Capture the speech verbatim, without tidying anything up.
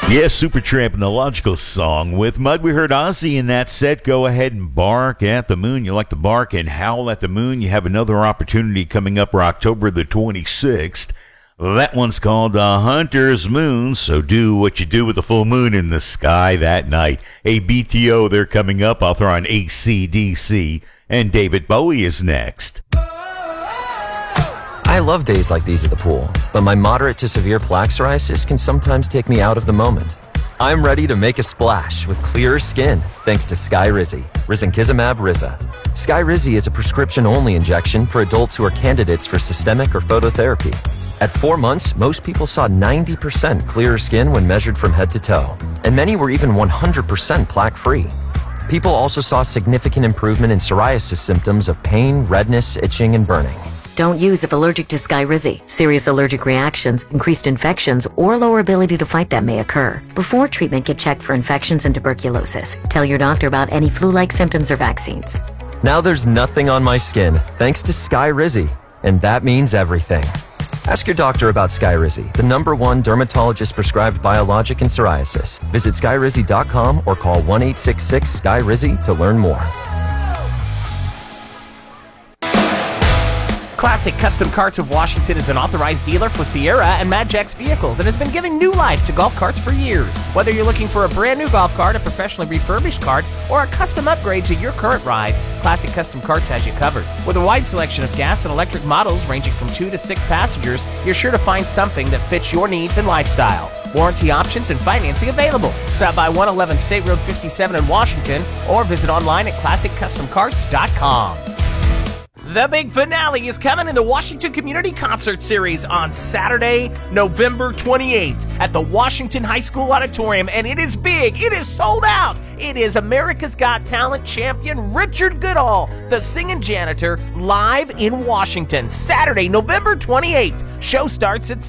Yes, Supertramp and the Logical Song. With Mud, we heard Ozzy in that set. Go ahead and bark at the moon. You like to bark and howl at the moon. You have another opportunity coming up for October the twenty-sixth. That one's called uh, Hunter's Moon, so do what you do with the full moon in the sky that night. A B T O, they're coming up. I'll throw on A C D C, and David Bowie is next. I love days like these at the pool, but my moderate to severe plaque psoriasis can sometimes take me out of the moment. I'm ready to make a splash with clearer skin thanks to Skyrizi, risankizumab Riza. Skyrizi is a prescription-only injection for adults who are candidates for systemic or phototherapy. At four months, most people saw ninety percent clearer skin when measured from head to toe, and many were even one hundred percent plaque-free. People also saw significant improvement in psoriasis symptoms of pain, redness, itching, and burning. Don't use if allergic to Skyrizi. Serious allergic reactions, increased infections, or lower ability to fight them may occur. Before treatment, get checked for infections and tuberculosis. Tell your doctor about any flu-like symptoms or vaccines. Now there's nothing on my skin thanks to Skyrizi, and that means everything. Ask your doctor about Skyrizi, the number one dermatologist-prescribed biologic in psoriasis. Visit skyrizi dot com or call one eight six six S K Y R I Z I to learn more. Classic Custom Carts of Washington is an authorized dealer for Sierra and Madjax vehicles and has been giving new life to golf carts for years. Whether you're looking for a brand new golf cart, a professionally refurbished cart, or a custom upgrade to your current ride, Classic Custom Carts has you covered. With a wide selection of gas and electric models ranging from two to six passengers, you're sure to find something that fits your needs and lifestyle. Warranty options and financing available. Stop by one eleven State Road fifty-seven in Washington or visit online at classic custom carts dot com. The big finale is coming in the Washington Community Concert Series on Saturday, November twenty-eighth at the Washington High School Auditorium, and it is big. It is sold out. It is America's Got Talent champion Richard Goodall, the singing janitor, live in Washington. Saturday, November twenty-eighth. Show starts at